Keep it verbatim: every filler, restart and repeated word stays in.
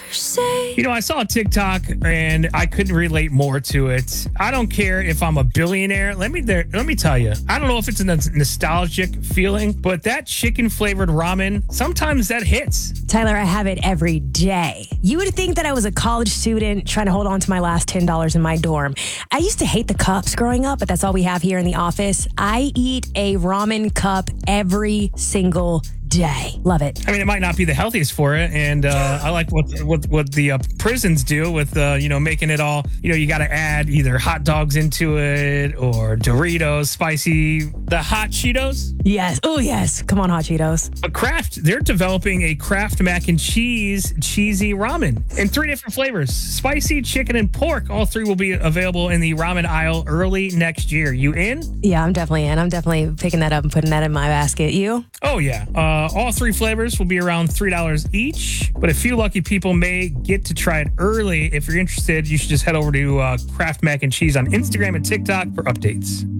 You know, I saw a TikTok and I couldn't relate more to it. I don't care if I'm a billionaire. Let me there. Let me tell you. I don't know if it's a nostalgic feeling, but that chicken flavored ramen, sometimes that hits. Tyler, I have it every day. You would think that I was a college student trying to hold on to my last ten dollars in my dorm. I used to hate the cups growing up, but that's all we have here in the office. I eat a ramen cup every single day. Love it. I mean, it might not be the healthiest for it, and uh, I like what what what the uh, prisons do with uh, you know, making it all. You know, you got to add either hot dogs into it or Doritos, spicy, the hot Cheetos. Yes. Oh yes. Come on, hot Cheetos. But Kraft, they're developing a Kraft mac and cheese cheesy ramen in three different flavors: spicy, chicken, and pork. All three will be available in the ramen aisle early next year. You in? Yeah, I'm definitely in. I'm definitely picking that up and putting that in my basket. You? Oh yeah. Uh, all three flavors will be around three dollars each, but a few lucky people may get to try it early. If you're interested, you should just head over to uh, Kraft Mac and Cheese on Instagram and TikTok for updates.